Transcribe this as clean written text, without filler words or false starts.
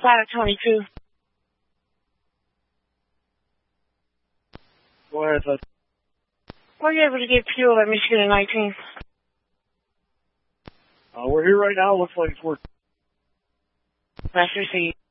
Flat 22. Go ahead, bud. Were you able to get fuel at Michigan and 19th? We're here right now. Looks like it's working. That's received.